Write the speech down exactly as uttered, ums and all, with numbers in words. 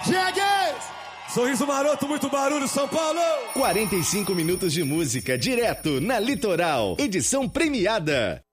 Cheguei! Sorriso maroto, muito barulho, São Paulo! quarenta e cinco minutos de música direto na Litoral. Edição premiada.